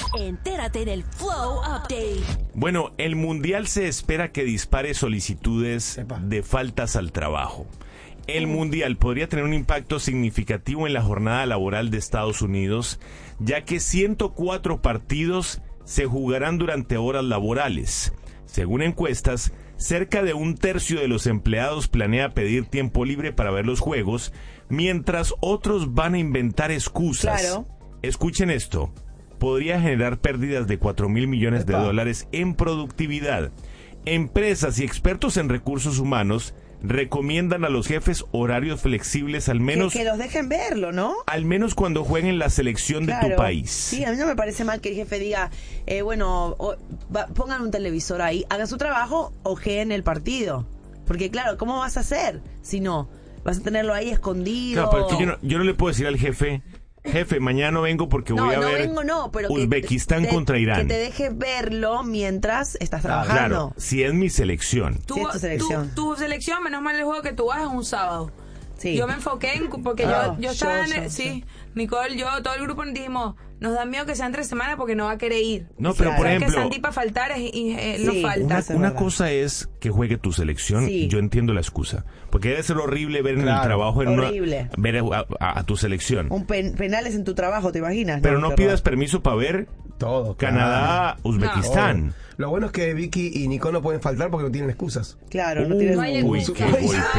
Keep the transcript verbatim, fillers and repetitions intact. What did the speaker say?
Entérate en el Flow Update. Bueno, el Mundial se espera que dispare solicitudes Epa. de faltas al trabajo. El Mundial podría tener un impacto significativo en la jornada laboral de Estados Unidos, ya que ciento cuatro partidos se jugarán durante horas laborales. Según encuestas, cerca de un tercio de los empleados planea pedir tiempo libre para ver los juegos, mientras otros van a inventar excusas. Claro. Escuchen esto. Podría generar pérdidas de cuatro mil millones de Epa. dólares en productividad. Empresas y expertos en recursos humanos recomiendan a los jefes horarios flexibles al menos Que, que los dejen verlo, ¿no? al menos cuando jueguen la selección de Claro. tu país. Sí, a mí no me parece mal que el jefe diga, eh, bueno, o- va- pongan un televisor ahí, hagan su trabajo, ojeen el partido. Porque claro, ¿cómo vas a hacer si no? Vas a tenerlo ahí escondido. Claro, pero es que yo no, yo no le puedo decir al jefe, jefe, mañana no vengo porque No, voy a no ver vengo, no, pero que Uzbekistán te- contra Irán. Que te deje verlo mientras estás Claro, trabajando. Claro, si es mi selección. Tu, Sí, es tu selección. Tu, tu selección, menos mal el juego que tú vas es un sábado. Sí. Yo me enfoqué en, porque Ah, yo, yo estaba yo, en, yo, sí, Nicole, yo, todo el grupo dijimos, nos da miedo que sean tres semanas porque no va a querer ir. No, pero por Sabes ejemplo, que Santi para faltar es, y, eh, no Sí, falta. Una, Eso es una verdad. cosa es que juegue tu selección, Sí. yo entiendo la excusa, porque debe ser horrible ver en el Claro, trabajo en una- horrible. ver a, a- a tu selección, Un pen- penales en tu trabajo, ¿te imaginas? pero no qué pidas horror. permiso para ver Todo. Canadá, claro. Uzbekistán. Todo. Lo bueno es que Vicky y Nico no pueden faltar porque no tienen excusas. Claro, no Uy, tienes... No hay uy, excusa. qué golpe.